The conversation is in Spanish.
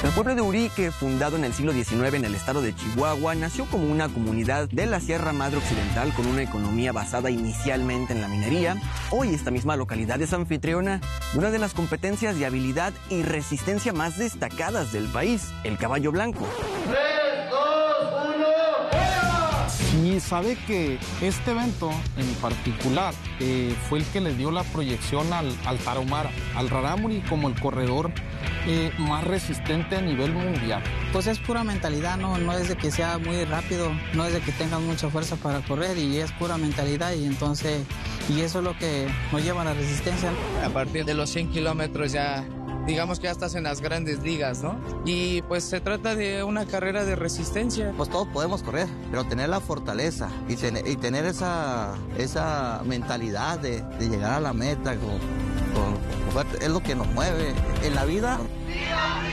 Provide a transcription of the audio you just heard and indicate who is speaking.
Speaker 1: El pueblo de Urique, fundado en el siglo XIX en el estado de Chihuahua, nació como una comunidad de la Sierra Madre Occidental con una economía basada inicialmente en la minería. Hoy esta misma localidad es anfitriona de una de las competencias de habilidad y resistencia más destacadas del país, el caballo blanco.
Speaker 2: Y sabe que este evento en particular fue el que le dio la proyección al Tarahumara, al Rarámuri, como el corredor más resistente a nivel mundial.
Speaker 3: Pues es pura mentalidad, no es de que sea muy rápido, no es de que tengas mucha fuerza para correr, y es pura mentalidad, y entonces, y eso es lo que nos lleva a la resistencia.
Speaker 4: A partir de los 100 kilómetros ya, digamos que ya estás en las grandes ligas, ¿no? Y pues se trata de una carrera de resistencia.
Speaker 5: Pues todos podemos correr, pero tener la fortaleza y tener esa mentalidad de llegar a la meta es lo que nos mueve en la vida.